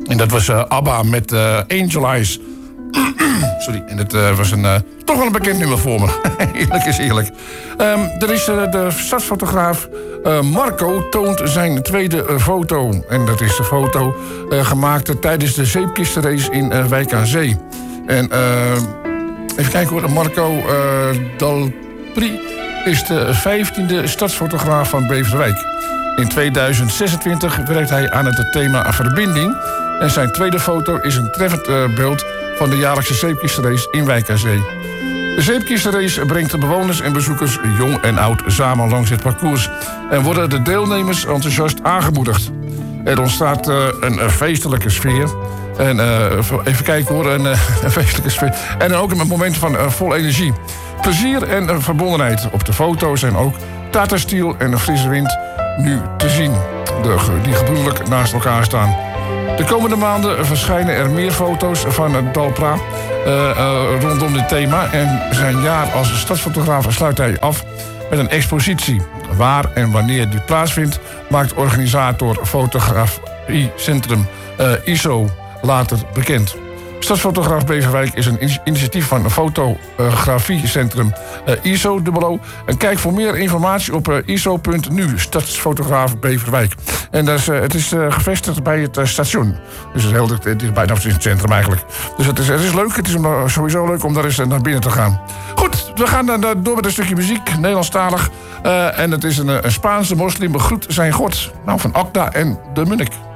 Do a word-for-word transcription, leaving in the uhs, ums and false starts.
En dat was uh, ABBA met uh, Angel Eyes. Sorry, en het uh, was een, uh, toch wel een bekend nummer voor me. Eerlijk is eerlijk. Um, er is uh, de stadsfotograaf uh, Marco toont zijn tweede uh, foto. En dat is de foto uh, gemaakt tijdens de zeepkistenrace in uh, Wijk aan Zee. En uh, even kijken hoor, Marco uh, Dalpri is de vijftiende stadsfotograaf van Beverwijk. In tweeduizend zesentwintig werkt hij aan het thema verbinding. En zijn tweede foto is een treffend uh, beeld van de jaarlijkse zeepkistenrace in Wijk aan Zee. De zeepkistenrace brengt de bewoners en bezoekers jong en oud samen langs het parcours en worden de deelnemers enthousiast aangemoedigd. Er ontstaat uh, een, een feestelijke sfeer. En uh, even kijken hoor, een, een feestelijke sfeer. En ook een moment van uh, vol energie. Plezier en uh, verbondenheid. Op de foto zijn ook Tata Steel en een frisse wind nu te zien. De, die gebroedelijk naast elkaar staan. De komende maanden verschijnen er meer foto's van Dalpra uh, uh, rondom dit thema. En zijn jaar als stadsfotograaf sluit hij af met een expositie. Waar en wanneer dit plaatsvindt, maakt organisator Fotografiecentrum uh, I S O later bekend. Stadsfotograaf Beverwijk is een initiatief van Fotografiecentrum uh, I S O dubbel. En kijk voor meer informatie op uh, I S O punt n u, Stadsfotograaf Beverwijk. En dat is, uh, het is uh, gevestigd bij het uh, station. Dus het is heel het is bijna het centrum eigenlijk. Dus het is, het is leuk, het is sowieso leuk om daar eens naar binnen te gaan. Goed, we gaan dan door met een stukje muziek, Nederlandstalig. Uh, en het is een, een Spaanse moslim begroet zijn God. Nou, van Akda en de Munnik.